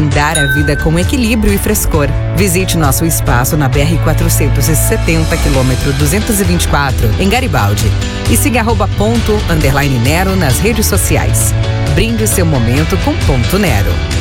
brindar a vida com equilíbrio e frescor. Visite nosso espaço na BR-470, quilômetro 224, em Garibaldi. E siga @ponto_Nero nas redes sociais. Brinde seu momento com Ponto Nero.